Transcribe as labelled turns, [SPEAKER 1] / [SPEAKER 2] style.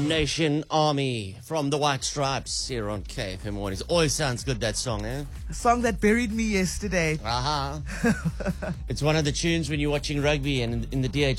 [SPEAKER 1] Nation Army from the White Stripes here on KFM Mornings. Always sounds good, that song, eh?
[SPEAKER 2] A song that buried me yesterday.
[SPEAKER 1] It's one of the tunes when you're watching rugby and in the DH